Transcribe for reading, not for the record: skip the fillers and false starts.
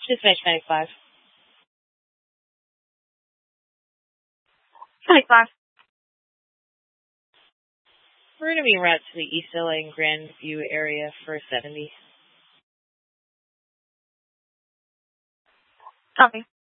Just make 95. 25. We're going to be en route to the East LA and Grandview area for 70. Copy.